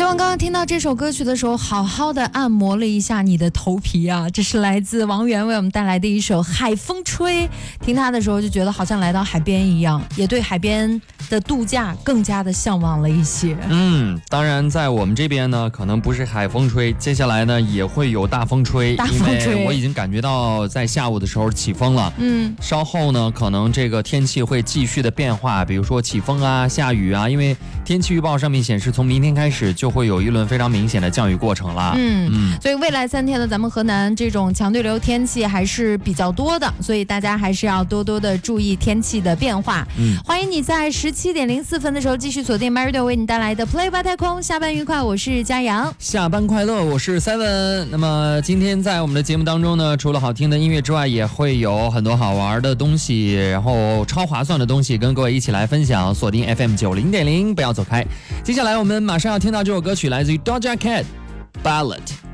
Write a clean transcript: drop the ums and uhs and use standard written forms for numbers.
望刚刚听到这首歌曲的时候，好好的按摩了一下你的头皮啊！这是来自王源为我们带来的一首《海风吹》，听它的时候就觉得好像来到海边一样，也对海边的度假更加的向往了一些。 当然在我们这边呢，可能不是海风吹，接下来呢也会有大风吹，因为我已经感觉到在下午的时候起风了。稍后呢，可能这个天气会继续的变化，比如说起风啊、下雨啊，因为天气预报上面显示，从明天开始就会有一轮非常明显的降雨过程了。 所以未来3天呢，咱们河南这种强对流天气还是比较多的，所以大家还是要多多的注意天气的变化。欢迎你在17:04的时候继续锁定 MyRadio 为你带来的 Play 吧太空，下班愉快，我是佳阳。 下班快乐，我是 Seven。那么今天在我们的节目当中呢，除了好听的音乐之外，也会有很多好玩的东西，然后超划算的东西跟各位一起来分享。锁定 FM90.0，不要走开。接下来我们马上要听到这首歌曲，来自于 Doja Cat Ballad。